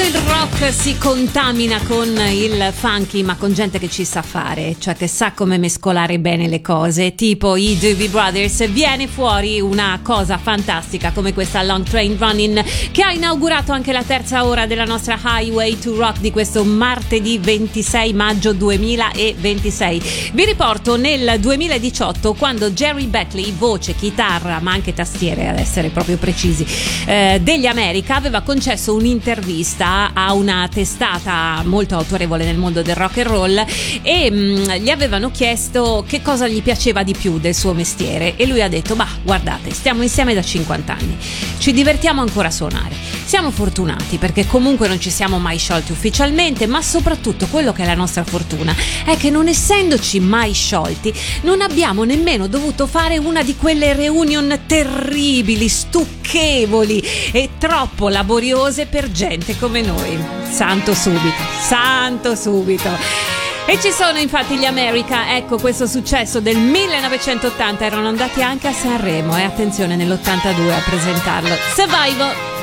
il rock si contamina con il funky, ma con gente che ci sa fare, cioè che sa come mescolare bene le cose, tipo i Doobie Brothers. Viene fuori una cosa fantastica come questa Long Train Running, che ha inaugurato anche la terza ora della nostra Highway to Rock di questo martedì 26 maggio 2026. Vi riporto nel 2018, quando Jerry Beckley, voce, chitarra ma anche tastiere ad essere proprio precisi, degli America, aveva concesso un'intervista a una testata molto autorevole nel mondo del rock and roll e gli avevano chiesto che cosa gli piaceva di più del suo mestiere, e lui ha detto: bah, guardate, stiamo insieme da 50 anni, ci divertiamo ancora a suonare, siamo fortunati perché comunque non ci siamo mai sciolti ufficialmente, ma soprattutto quello che è la nostra fortuna è che, non essendoci mai sciolti, non abbiamo nemmeno dovuto fare una di quelle reunion terribili, stucchevoli e troppo laboriose per gente come noi. Santo subito. E ci sono infatti gli America. Ecco, questo successo del 1980, erano andati anche a Sanremo, e attenzione, nell'82 a presentarlo. Survival.